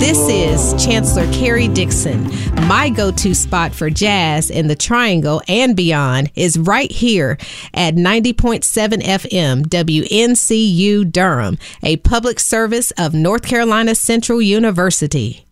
This is Chancellor Carrie Dixon. My go-to spot for jazz in the Triangle and beyond is right here at 90.7 FM WNCU Durham, a public service of North Carolina Central University.